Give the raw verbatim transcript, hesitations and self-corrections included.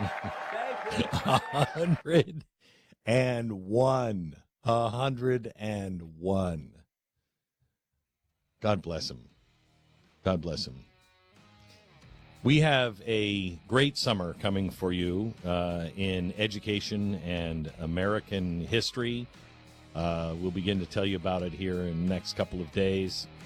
A hundred and one. A hundred and one. God bless him. God bless him. We have a great summer coming for you uh, in education and American history. Uh, we'll begin to tell you about it here in the next couple of days.